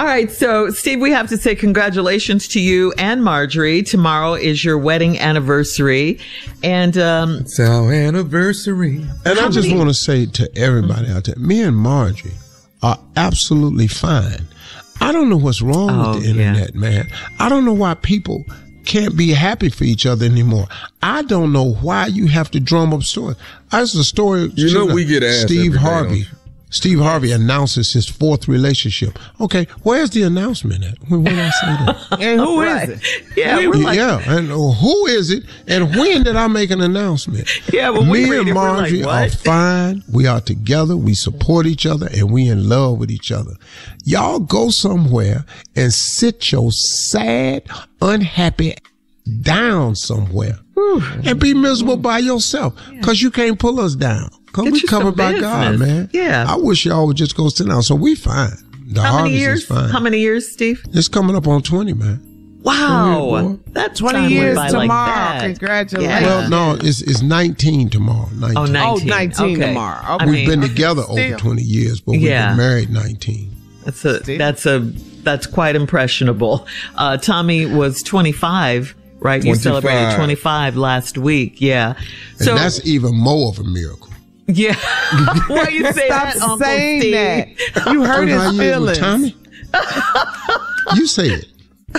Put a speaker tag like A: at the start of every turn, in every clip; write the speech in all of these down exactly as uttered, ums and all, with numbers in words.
A: All right. So, Steve, we have to say congratulations to you and Marjorie. Tomorrow is your wedding anniversary. And, um,
B: it's our anniversary.
C: And I just many- want to say to everybody out there, me and Marjorie are absolutely fine. I don't know what's wrong oh, with the internet, yeah. man. I don't know why people can't be happy for each other anymore. I don't know why you have to drum up stories. That's a story.
B: You know, we get asked
C: Steve
B: every
C: Harvey.
B: Day,
C: Steve Harvey announces his fourth relationship. Okay, where's the announcement at? When, when I say that?
D: And who
A: right.
D: is it?
A: Yeah,
C: we,
A: we're like,
C: yeah, and who is it? And when did I make an announcement?
A: Yeah, well,
C: me
A: we
C: and
A: it,
C: Marjorie
A: like,
C: are fine. We are together. We support each other, and we in love with each other. Y'all go somewhere and sit your sad, unhappy down somewhere Whew. and be miserable by yourself because yeah. you can't pull us down. Cause we covered by God, man.
A: Yeah.
C: I wish y'all would just go sit down. So we fine. The
A: How many
C: harvest
A: years?
C: is fine.
A: How many years, Steve?
C: It's coming up on twenty, man.
A: Wow.
C: Ahead,
A: That's
D: twenty years
A: by
D: tomorrow.
A: Like that.
D: Congratulations.
A: Yeah.
C: Well, no, it's it's nineteen tomorrow. nineteen.
A: Oh, nineteen.
D: Oh, nineteen
A: okay.
D: tomorrow. Okay.
C: We've
A: I mean,
C: been together
D: still.
C: over twenty years, but we've
A: Yeah.
C: been married nineteen.
A: That's a
D: Still.
A: that's a that's quite impressionable. Uh, Tommy was twenty-five, right? You celebrated twenty-five last week. Yeah. So
C: And that's even more of a miracle.
A: yeah. Why you say
D: Stop
A: that, Uncle
D: saying
A: Steve?
D: that. You hurt
C: How
D: his
C: you is with
D: feelings.
C: Tommy? You say it.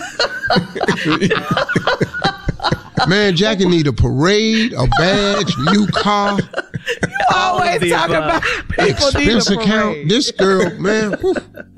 C: Man, Jackie need a parade, a badge, new car,
D: Always
A: the
D: talking
A: above.
D: about people
C: expense
D: need a
C: account.
D: parade.
C: This girl, man. whew.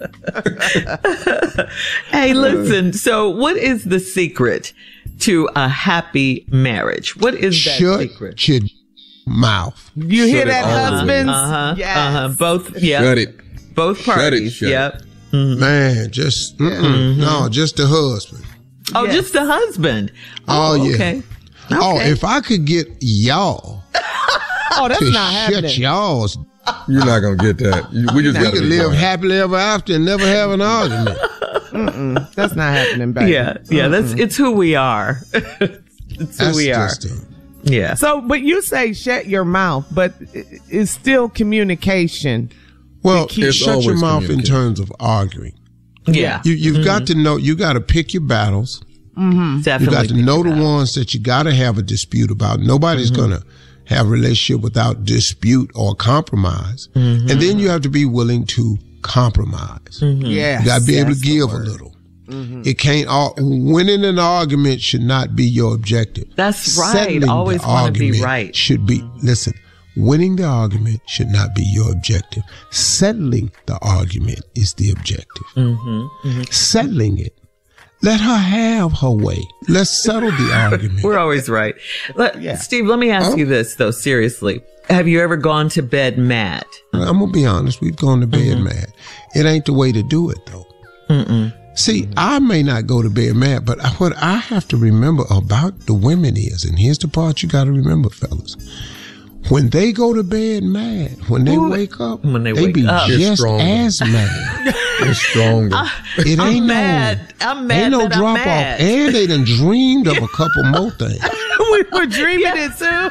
A: Hey, listen. So, what is the secret to a happy marriage? What is that
C: Shut
A: secret?
C: your mouth.
D: You hear
B: Shut it
D: that,
B: all
D: husbands?
A: Uh huh.
D: Yes.
A: Uh huh. Both. Yeah.
B: Shut it.
A: Both
B: Shut it,
A: parties.
B: shut it.
A: Yep.
C: Man, just, mm-mm. no, just the husband.
A: Oh,
D: Yes.
A: just the husband.
C: Oh, yeah.
A: Okay.
C: Oh,
A: Okay.
C: if I could get y'all
D: Oh, that's
C: to
D: not happening.
C: shut y'all's,
B: You're not gonna get that. You- We just
C: we
B: gotta
C: could
B: be
C: live
B: quiet.
C: happily ever after and never have an argument.
D: Mm-mm. That's not happening, baby.
A: Yeah. Yeah. That's it's who we are. It's who
C: That's
A: we are.
C: just a,
A: Yeah.
D: So, but you say shut your mouth, but it- it's still communication.
C: well,
B: It's
C: shut your
B: always
C: mouth in
B: communication.
C: terms of arguing.
A: Yeah.
C: You, you've got to know, you got to pick your battles. You
A: Definitely.
C: got to know the ones that you got to have a dispute about. Nobody's going to have a relationship without dispute or compromise. And then you have to be willing to compromise.
D: Yeah.
C: You got to be able to give a little. It can't, all, winning an argument should not be your objective.
A: That's right.
C: Settling
A: Always
C: the
A: wanna be
C: argument
A: right.
C: Should be, listen, winning the argument should not be your objective. Settling the argument is the objective. Settling it. Let her have her way. Let's settle the argument.
A: We're always right. Let,
D: Yeah.
A: Steve, let me ask
C: Oh.
A: you this, though, seriously. Have you ever gone to bed mad?
C: I'm going to be honest. We've gone to bed mad. It ain't the way to do it, though. See, I may not go to bed mad, but what I have to remember about the women is, and here's the part you got to remember, fellas. When they go to bed mad, when they
A: Ooh,
C: wake up,
A: when they
C: they
A: wake
C: be
A: up.
B: It's
C: just
B: stronger.
C: as mad.
B: It's stronger.
C: It
A: I'm
C: ain't
A: mad.
C: no,
A: I'm mad
C: ain't no
A: that I'm
C: drop
A: mad.
C: off. And they done dreamed of a couple more things.
D: we were dreaming it too.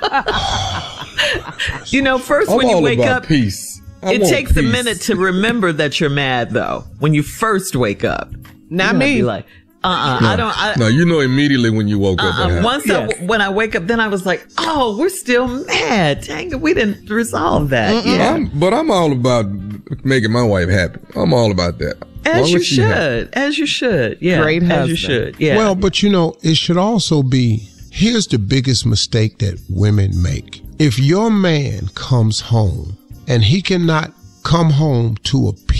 A: You know, first
B: I'm
A: when you
B: all
A: wake
B: about
A: up,
B: peace. I
A: it
B: want
A: takes a
B: peace.
A: minute to remember that you're mad, though. When you first wake up,
D: Not
A: You gotta
D: me.
A: be like, uh-uh, I don't. I,
B: No, you know immediately when you woke up.
A: uh-uh.
B: what happened.
A: Once
D: Yes.
A: I, when I wake up, then I was like, oh, we're still mad. Dang it, we didn't resolve that. Yeah,
B: I'm, but I'm all about making my wife happy. I'm all about that.
A: as
B: Long
A: you
B: she happy.
A: should, as you should. Yeah,
D: Great
A: as you
D: husband.
A: should. Yeah.
C: Well, but you know, it should also be, here's the biggest mistake that women make. If your man comes home and he cannot come home to a